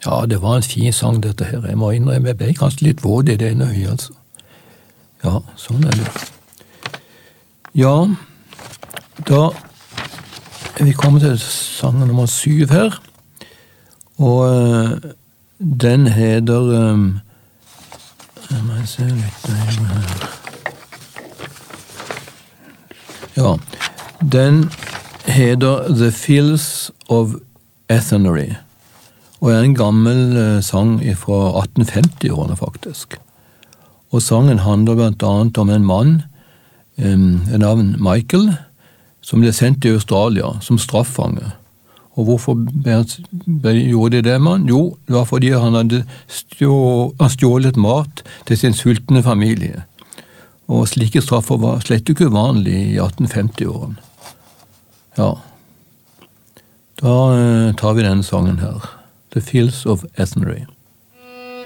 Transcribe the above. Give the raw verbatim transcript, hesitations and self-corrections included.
Ja, det var en fin sang dette her. Jeg må innrømme, jeg ble kanskje litt våd i det ene øyet, altså. Ja, sånn er det. Ja, da er vi kommet til sang nummer syv her, og uh, den heter, um, jeg må se litt her. Ja, den heter The Fields of Athenry, og er en gammel uh, sang fra atten femti-årene faktisk. Og sangen handler blant annet om en mann, um, en navn Michael, som ble sendt til Australia som straffange. Og hvorfor gjorde de det, mann? Jo, det var fordi han hadde stjå, stjålet mat til sin sultne familie. Og slike straffer var slett ikke uvanlig i atten femti-årene. Ja, da uh, tar vi denne sangen her. The Fields of Athenry.